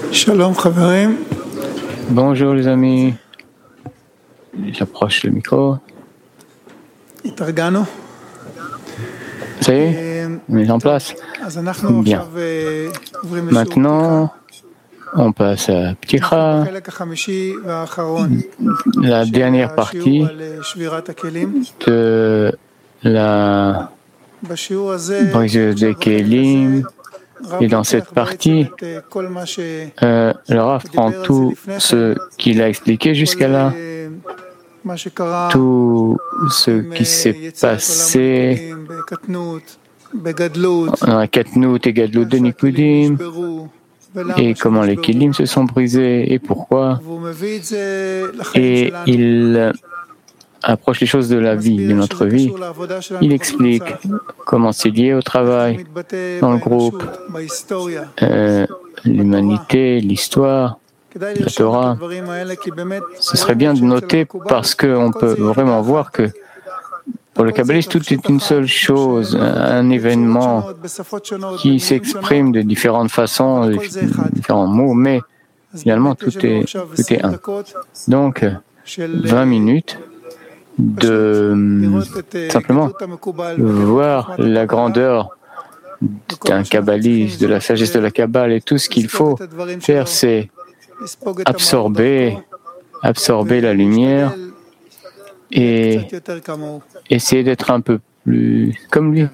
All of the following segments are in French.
Shalom, Chaverim. Bonjour les amis, j'approche le micro. התארגנו. Ça y est, on est en place. אז אנחנו Bien. עכשיו עוברים לשיעור Maintenant, on passe à Pticha, בחלק החמישי והאחרון la dernière של partie השיעור על שבירת הכלים. de la בשיעור הזה, brise des Kélim. Et dans cette partie, le Rav prend tout ce qu'il a expliqué jusqu'à là, tout ce qui s'est passé dans la Katnout et Gadlout de Nikudim, et comment les Kélim se sont brisés et pourquoi. Et il approche les choses de la vie, de notre vie. Il explique comment c'est lié au travail, dans le groupe, l'humanité, l'histoire, la Torah. Ce serait bien de noter parce qu'on peut vraiment voir que pour le kabbaliste, tout est une seule chose, un événement qui s'exprime de différentes façons, de différents mots, mais finalement tout est un. Donc, 20 minutes de simplement voir la grandeur d'un kabbaliste, de la sagesse de la Kabbale, et tout ce qu'il faut faire, c'est absorber la lumière et essayer d'être un peu plus comme lui.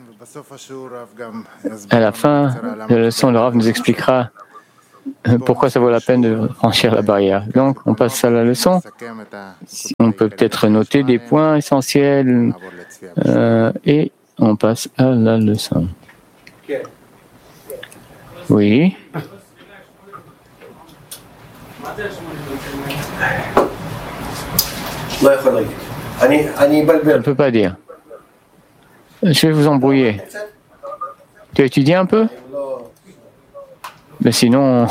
À la fin de la leçon, le Rav nous expliquera pourquoi ça vaut la peine de franchir la barrière. Donc, on passe à la leçon. On peut peut-être noter des points essentiels et on passe à la leçon. Oui. Je ne peux pas dire. Je vais vous embrouiller. Tu as étudié un peu? Mais sinon,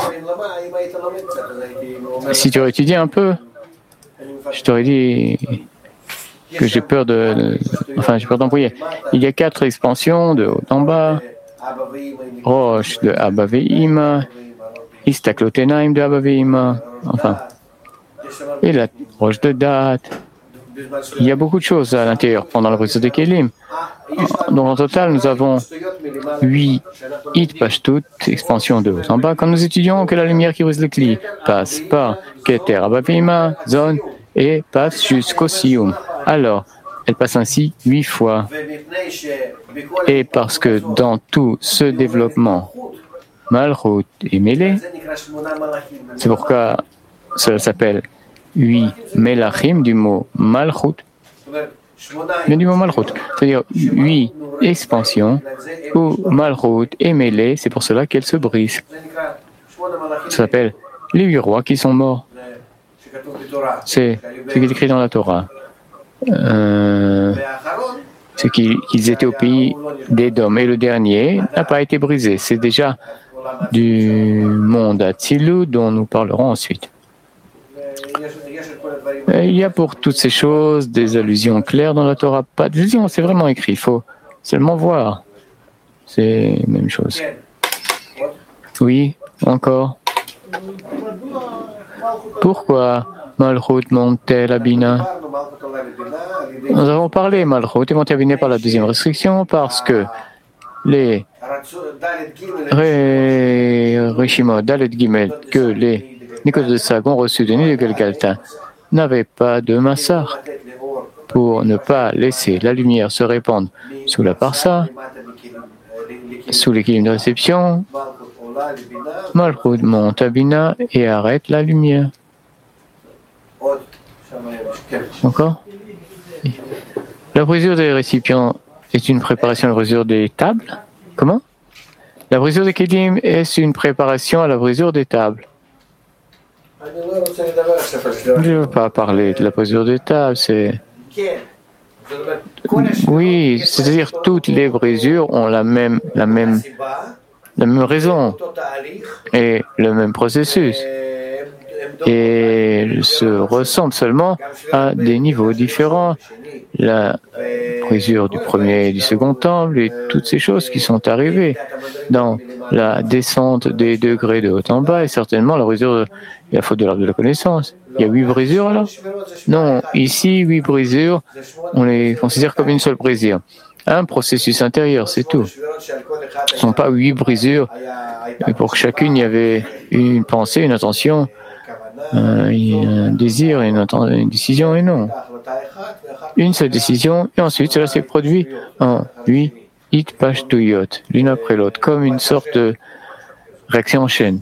si tu aurais étudié un peu, je t'aurais dit que j'ai peur d'embrouiller. Il y a 4 expansions de haut en bas, Roche de Abba Ve'ima, Istaklotenaim de Abba Ve'ima, enfin, et la Roche de date. Il y a beaucoup de choses à l'intérieur pendant le réseau des Kélim. Donc en total, nous avons 8 Hit Pashtut, expansion de haut en bas. Quand nous étudions que la lumière qui brise le Kli passe par Keter, Abba Ve'ima, zone, et passe jusqu'au Siyum. Alors, elle passe ainsi 8 fois. Et parce que dans tout ce développement, Malchut est mêlé, c'est pourquoi cela s'appelle 8 Melachim du mot Malchut, mais du mot Malchut, c'est-à-dire 8 expansions où Malchut est mêlé, c'est pour cela qu'elle se brise. Ça s'appelle les 8 rois qui sont morts. C'est ce qui est écrit dans la Torah. C'est qu'ils étaient au pays d'Édom. Et le dernier n'a pas été brisé. C'est déjà du monde Atzilut dont nous parlerons ensuite. Il y a pour toutes ces choses des allusions claires dans la Torah. Pas d'allusions, c'est vraiment écrit. Il faut seulement voir. C'est la même chose. Oui, encore. Pourquoi Malchut montait la Bina? Nous avons parlé, Malchut est monté à Bina par la deuxième restriction parce que les Rishimot, Dalet Gimel, que les Nicolas de Sag ont reçu de Nid de Galgalta, n'avaient pas de massar pour ne pas laisser la lumière se répandre sous la parsa, sous les kilim de réception. Malchut monte à Bina et arrête la lumière. Encore? La brisure des récipients est une préparation à la brisure des tables? Comment? La brisure des kélim est une préparation à la brisure des tables. Je ne veux pas parler de la brisure des tables, c'est... Oui, c'est-à-dire toutes les brisures ont la même raison et le même processus. et se ressemblent seulement à des niveaux différents. La brisure du premier et du second temple et toutes ces choses qui sont arrivées dans la descente des degrés de haut en bas et certainement la brisure et la faute de l'arbre de la connaissance. Il y a 8 brisures alors? Non, ici 8 brisures, on les considère comme une seule brisure. Un processus intérieur, c'est tout. Ce ne sont pas 8 brisures, et pour chacune il y avait une pensée, une intention, un désir, une décision, et non. Une seule décision, et ensuite cela s'est produit en 8 itpashtuyot, l'une après l'autre, comme une sorte de réaction en chaîne.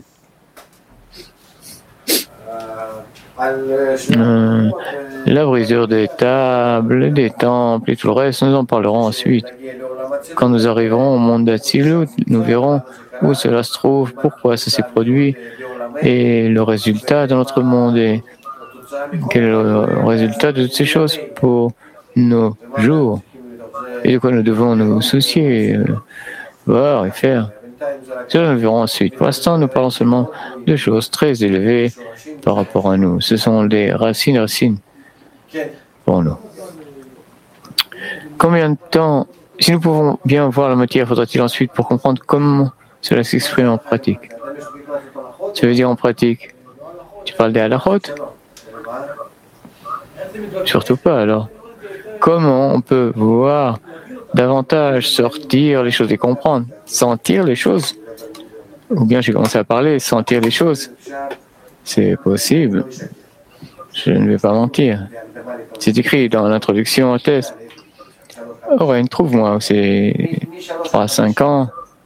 La brisure des tables, des temples et tout le reste, nous en parlerons ensuite. Quand nous arriverons au monde d'Atsilut, nous verrons où cela se trouve, pourquoi ça s'est produit et le résultat de notre monde et quel est le résultat de toutes ces choses pour nos jours et de quoi nous devons nous soucier, voir et faire. Cela nous verrons ensuite. Pour l'instant, nous parlons seulement de choses très élevées par rapport à nous. Ce sont des racines pour nous. Combien de temps, si nous pouvons bien voir la matière, faudra-t-il ensuite pour comprendre comment cela s'exprime en pratique? Ça veut dire en pratique, tu parles des halachot? Surtout pas alors. Comment on peut voir davantage sortir les choses et comprendre, sentir les choses? Ou bien j'ai commencé à parler, sentir les choses. C'est possible. Je ne vais pas mentir. C'est écrit dans l'introduction au test. Oren, trouve-moi, c'est 3 à 5 ans.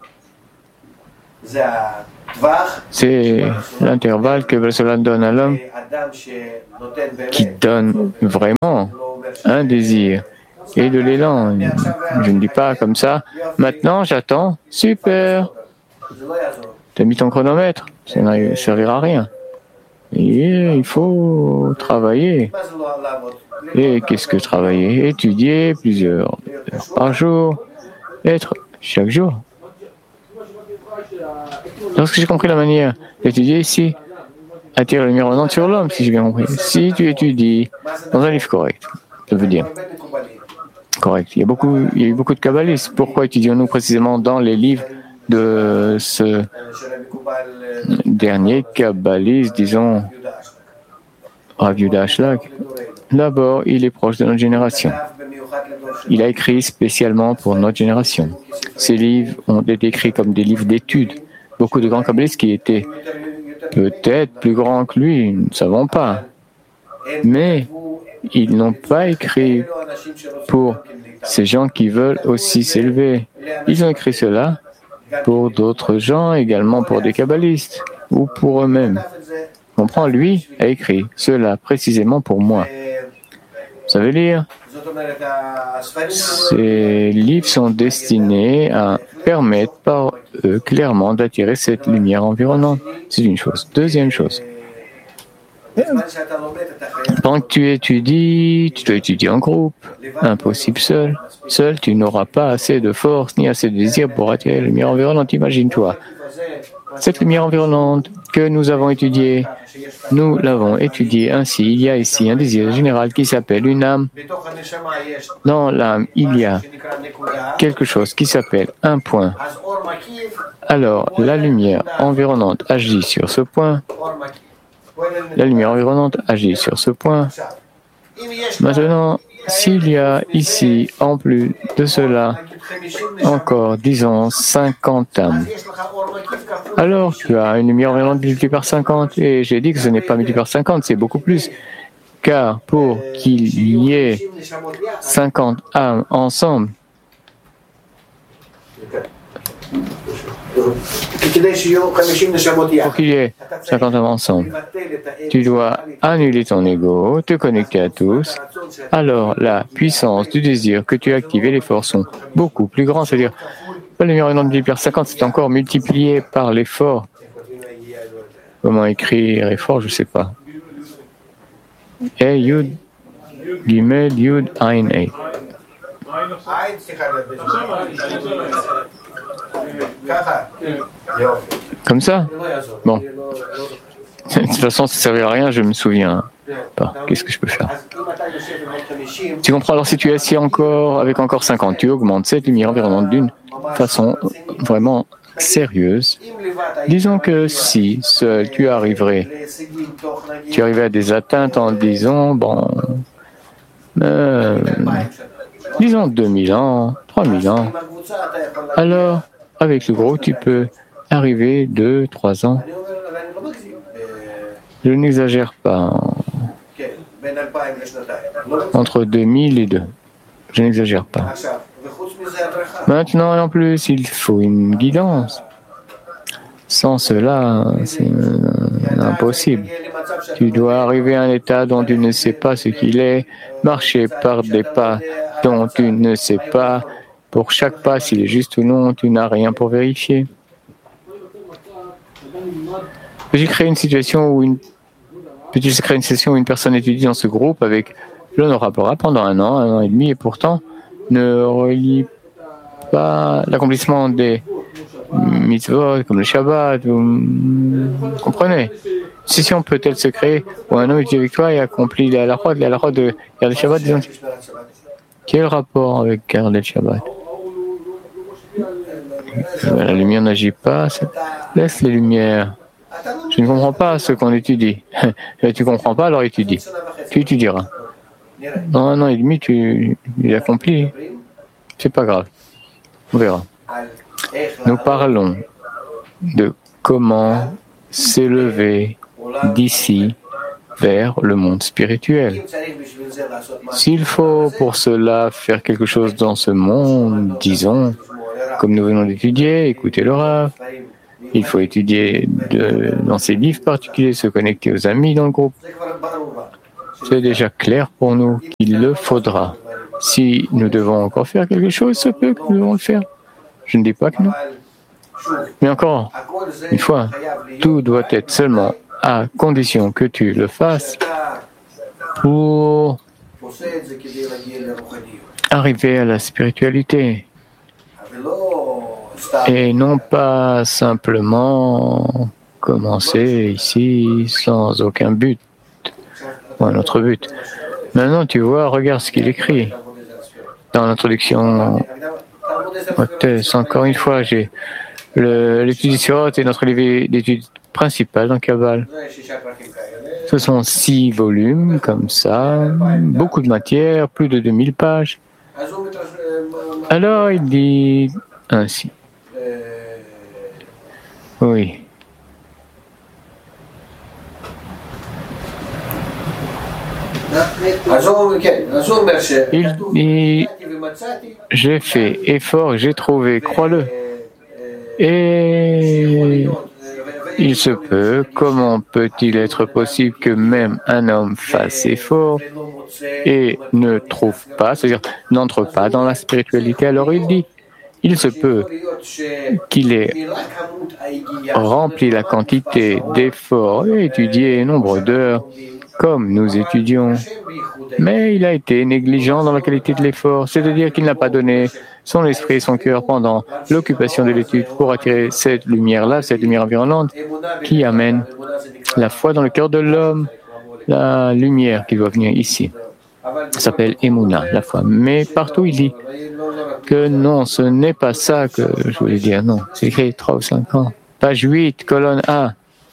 C'est l'intervalle que cela donne à l'homme qui donne vraiment un désir et de l'élan. Je ne dis pas comme ça, maintenant j'attends, super. Tu as mis ton chronomètre, ça ne servira à rien. Et il faut travailler. Et qu'est-ce que travailler? Étudier plusieurs heures par jour, être chaque jour. Lorsque j'ai compris la manière d'étudier ici, attirer la lumière ordonnante sur l'homme, si j'ai bien compris. Si tu étudies dans un livre correct, ça veut dire correct. Il y a eu beaucoup de kabbalistes. Pourquoi étudions-nous précisément dans les livres de ce dernier kabbaliste, disons, Rav Yehuda Ashlag? D'abord, il est proche de notre génération. Il a écrit spécialement pour notre génération. Ces livres ont été écrits comme des livres d'études. Beaucoup de grands kabbalistes qui étaient peut-être plus grands que lui, nous ne savons pas. Mais ils n'ont pas écrit pour ces gens qui veulent aussi s'élever. Ils ont écrit cela pour d'autres gens, également pour des kabbalistes ou pour eux-mêmes. Comprends, lui a écrit cela précisément pour moi. Ça veut dire, ces livres sont destinés à permettre par eux clairement d'attirer cette lumière environnante. C'est une chose. Deuxième chose. Pendant que tu étudies, tu dois étudier en groupe. Impossible seul. Seul, tu n'auras pas assez de force ni assez de désir pour attirer la lumière environnante. Imagine-toi. Cette lumière environnante que nous avons étudiée, nous l'avons étudiée ainsi. Il y a ici un désir général qui s'appelle une âme. Dans l'âme, il y a quelque chose qui s'appelle un point. Alors, la lumière environnante agit sur ce point. La lumière environnante agit sur ce point. Maintenant, s'il y a ici, en plus de cela, encore, disons, 50 âmes, alors tu as une lumière environnante multipliée par 50. Et j'ai dit que ce n'est pas multiplié par 50, c'est beaucoup plus. Car pour qu'il y ait 50 âmes ensemble, pour qu'il y ait 50 âmes ensemble, tu dois annuler ton ego, te connecter à tous. Alors la puissance du désir que tu as activé, les forces sont beaucoup plus grandes. C'est-à-dire, la lumière environnante multipliée par 50, c'est encore multiplié par l'effort. Comment écrire effort, je ne sais pas. Yud, Gimel, Yud, Ain, Ei. Comme ça? Bon. De toute façon, ça ne servira à rien, je ne me souviens pas. Qu'est-ce que je peux faire? Tu comprends, alors si tu es assis encore, avec encore 50, tu augmentes cette lumière environnante d'une façon vraiment sérieuse. Disons que si seul tu arrivais à des atteintes en disant, disons 2000 ans, 3000 ans, alors avec le groupe, tu peux arriver 2, 3 ans. Je n'exagère pas. Entre 2000 et 2. Je n'exagère pas. Maintenant, en plus, il faut une guidance. Sans cela, c'est impossible. Tu dois arriver à un état dont tu ne sais pas ce qu'il est, marcher par des pas dont tu ne sais pas. Pour chaque pas, s'il est juste ou non, tu n'as rien pour vérifier. J'ai créé une situation où une session où une personne étudie dans ce groupe avec l'honorable Rav pendant 1 an et demi, et pourtant ne relie pas l'accomplissement des mitzvot comme le Shabbat. Vous comprenez? Une session peut-elle se créer où un homme étudie avec toi et accomplit la halakha de garder le Shabbat, disons. Quel rapport avec garder le Shabbat? La lumière n'agit pas. Laisse les lumières. Je ne comprends pas ce qu'on étudie. Tu ne comprends pas, alors étudie. Tu étudieras. Dans 1 an et demi, tu l'accomplis. C'est pas grave. On verra. Nous parlons de comment s'élever d'ici vers le monde spirituel. S'il faut pour cela faire quelque chose dans ce monde, disons, comme nous venons d'étudier, écouter le Rav, il faut étudier dans ces livres particuliers, se connecter aux amis dans le groupe. C'est déjà clair pour nous qu'il le faudra. Si nous devons encore faire quelque chose, ça peut que nous devons le faire. Je ne dis pas que non. Mais encore une fois, tout doit être seulement à condition que tu le fasses pour arriver à la spiritualité. Et non pas simplement commencer ici sans aucun but, ou un autre but. Maintenant, tu vois, regarde ce qu'il écrit dans l'introduction. Encore une fois, j'ai l'étude du Sirot est notre livre d'études principal dans Kabbalah. Ce sont 6 volumes, comme ça, beaucoup de matière, plus de 2000 pages. Alors, il dit ainsi. Oui. Il dit, j'ai fait effort, j'ai trouvé, crois-le. Et il se peut, comment peut-il être possible que même un homme fasse effort et ne trouve pas, c'est-à-dire n'entre pas dans la spiritualité? Alors il dit, il se peut qu'il ait rempli la quantité d'efforts et étudié nombre d'heures comme nous étudions, mais il a été négligent dans la qualité de l'effort, c'est-à-dire qu'il n'a pas donné son esprit et son cœur pendant l'occupation de l'étude pour attirer cette lumière-là, cette lumière environnante qui amène la foi dans le cœur de l'homme, la lumière qui doit venir ici. Ça s'appelle Emouna, la foi. Mais partout il dit que non, ce n'est pas ça que je voulais dire, non. C'est écrit 3 ou 5 ans. Page 8, colonne A.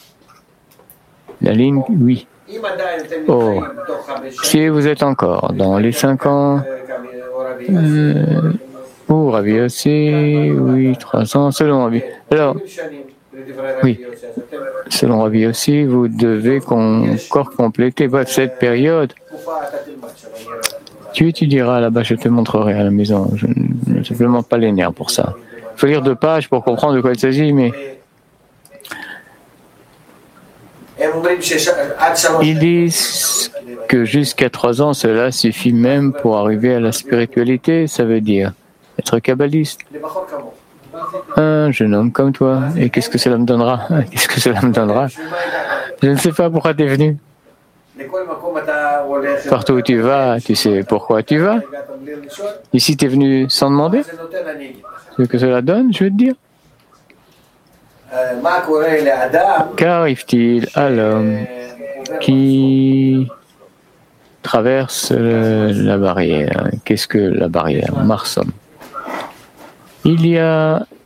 La ligne 8. Oh, si vous êtes encore dans les 5 ans, ou Ravi aussi, oui, 3 ans, selon Ravi. Alors, oui, selon Ravi aussi, vous devez encore compléter cette période. Tu étudieras là-bas, je te montrerai à la maison. Je n'ai simplement pas les nerfs pour ça. Il faut lire 2 pages pour comprendre de quoi il s'agit, mais ils disent que jusqu'à 3 ans, cela suffit même pour arriver à la spiritualité. Ça veut dire être kabbaliste. Un jeune homme comme toi. Et qu'est-ce que cela me donnera? Qu'est-ce que cela me donnera? Je ne sais pas pourquoi tu es venu. Partout où tu vas, tu sais pourquoi tu vas. Ici, tu es venu sans demander. Ce que cela donne, je vais te dire. Qu'arrive-t-il à l'homme qui traverse la barrière? Qu'est-ce que la barrière? Marsom. Il y a